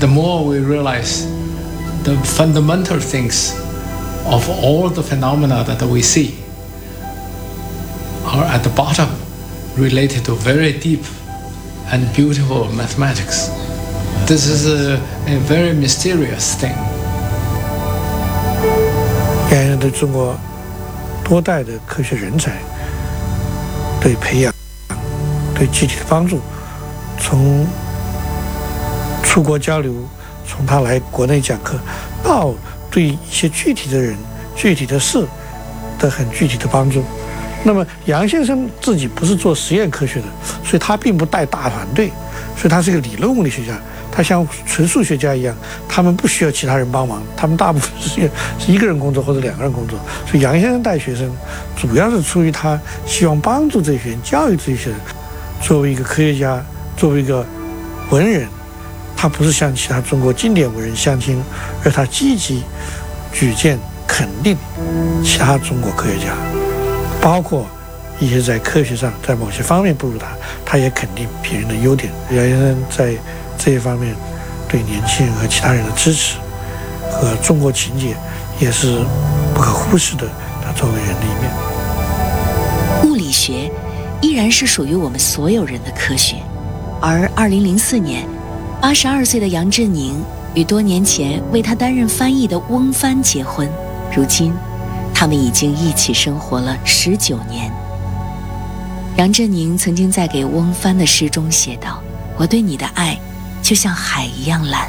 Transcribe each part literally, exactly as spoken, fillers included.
the more we realize the fundamental things of all the phenomena that we see are at the bottom related to very deep and beautiful mathematics. This is a, a very mysterious thing. 杨先生对中国多代的科学人才对培养、对具体的帮助，从出国交流，从他来国内讲课，到对一些具体的人、具体的事的很具体的帮助。那么杨先生自己不是做实验科学的，所以他并不带大团队，所以他是一个理论物理学家。他像纯数学家一样，他们不需要其他人帮忙，他们大部分是是一个人工作或者两个人工作。所以杨先生带学生，主要是出于他希望帮助这些人、教育这些人。作为一个科学家，作为一个文人，他不是像其他中国经典文人相亲，而他积极举荐肯定其他中国科学家，包括一些在科学上在某些方面不如他，他也肯定别人的优点。杨先生在这一方面对年轻人和其他人的支持和中国情结也是不可忽视的，他作为人的一面。 物理学依然是属于我们所有人的科学，而二零零四年，八十二岁的杨振宁与多年前为他担任翻译的翁帆结婚，如今他们已经一起生活了十九年。杨振宁曾经在给翁帆的诗中写道：“我对你的爱就像海一样蓝。”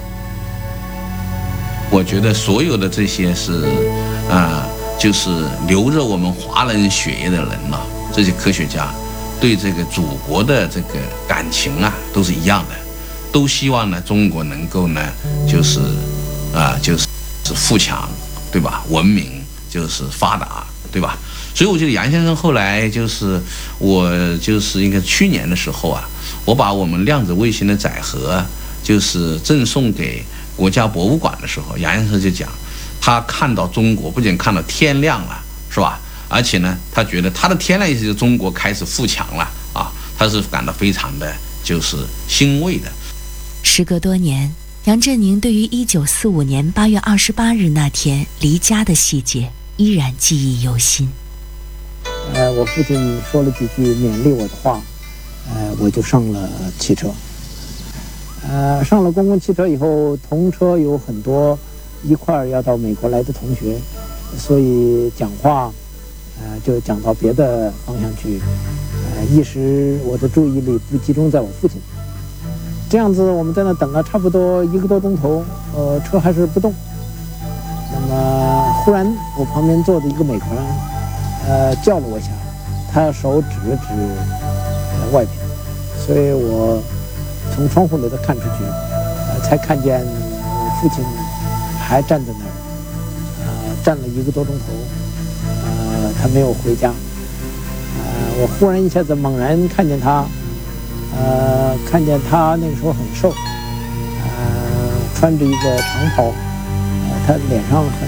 我觉得所有的这些是啊、呃，就是流着我们华人血液的人呢、啊，这些科学家对这个祖国的这个感情啊，都是一样的，都希望呢中国能够呢，就是啊、呃，就是是富强，对吧？文明就是发达，对吧？所以我觉得杨先生后来就是我就是应该去年的时候啊，我把我们量子卫星的载荷就是赠送给国家博物馆的时候，杨先生就讲，他看到中国不仅看到天亮了，是吧？而且呢，他觉得他的天亮意思就是中国开始富强了啊，他是感到非常的就是欣慰的。 时隔多年，杨振宁对于一九四五年八月二十八日那天离家的细节依然记忆犹新。 呃，我父亲说了几句勉励我的话，呃，我就上了汽车。呃，上了公共汽车以后，同车有很多一块儿要到美国来的同学，所以讲话，呃，就讲到别的方向去，呃，一时我的注意力不集中在我父亲。这样子，我们在那等了差不多一个多钟头，呃，车还是不动。那么忽然，我旁边坐的一个美国人，呃，叫了我一下，他手指了指呃外边，所以我从窗户里头看出去，呃，才看见我父亲还站在那儿，呃，站了一个多钟头，呃，他没有回家。呃，我忽然一下子猛然看见他，呃，看见他那个时候很瘦，呃，穿着一个长袍，呃，他脸上很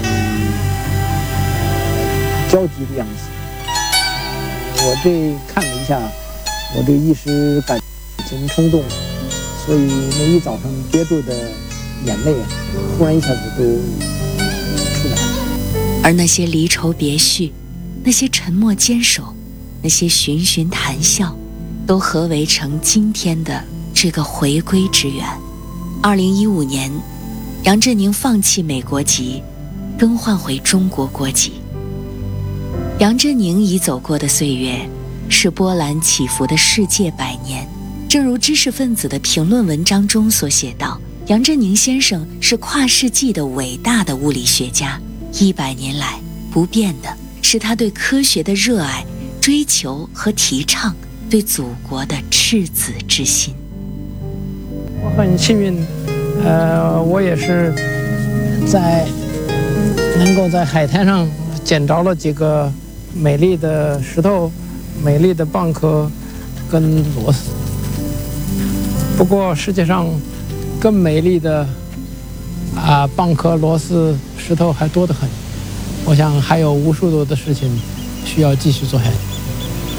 呃焦急的样子。呃，我这看了一下，我这一时感情冲动。所以那一早上憋住的眼泪啊，忽然一下子都出来了。 而那些离愁别绪，那些沉默坚守，那些循循谈笑，都合围成今天的这个回归之源。二零一五年，杨振宁放弃美国籍，更换回中国国籍。杨振宁已走过的岁月，是波澜起伏的世界百年。正如知识分子的评论文章中所写道，杨振宁先生是跨世纪的伟大的物理学家，一百年来不变的是他对科学的热爱、追求和提倡，对祖国的赤子之心。 我很幸运，呃，我也是在能够在海滩上捡着了几个美丽的石头、美丽的蚌壳跟螺丝。不过世界上更美丽的啊蚌壳、螺丝、石头还多得很，我想还有无数多的事情需要继续做下去。